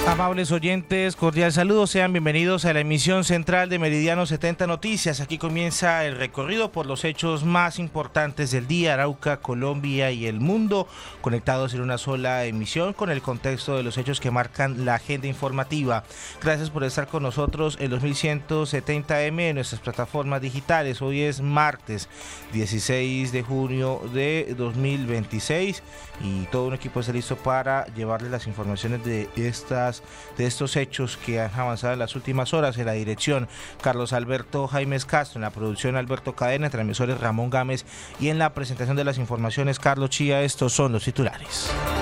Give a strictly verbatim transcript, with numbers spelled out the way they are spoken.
Amables oyentes, cordial saludo, sean bienvenidos a la emisión central de Meridiano setenta Noticias. Aquí comienza el recorrido por los hechos más importantes del día, Arauca, Colombia y el mundo, conectados en una sola emisión con el contexto de los hechos que marcan la agenda informativa. Gracias por estar con nosotros en los mil ciento setenta eme en nuestras plataformas digitales. Hoy es martes dieciséis de junio de dos mil veintiséis y todo un equipo está listo para llevarles las informaciones de estas de estos hechos que han avanzado en las últimas horas. En la dirección, Carlos Alberto Jaimes Castro; en la producción, Alberto Cadena; en transmisores, Ramón Gámez; y en la presentación de las informaciones, Carlos Chía. Estos son los titulares.